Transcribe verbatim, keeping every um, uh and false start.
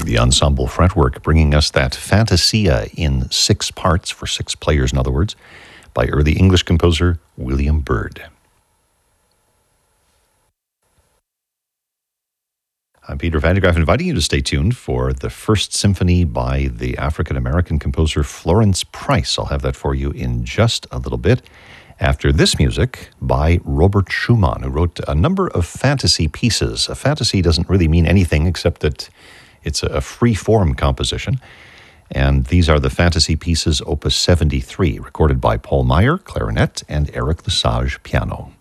The ensemble fretwork bringing us that Fantasia in six parts, for six players in other words, by early English composer William Byrd. I'm Peter Van de Graaff, inviting you to stay tuned for the First Symphony by the African-American composer Florence Price. I'll have that for you in just a little bit. After this music by Robert Schumann, who wrote a number of fantasy pieces. A fantasy doesn't really mean anything except that it's a free-form composition. And these are the fantasy pieces, Opus seventy-three, recorded by Paul Meyer, clarinet, and Eric Lesage, piano.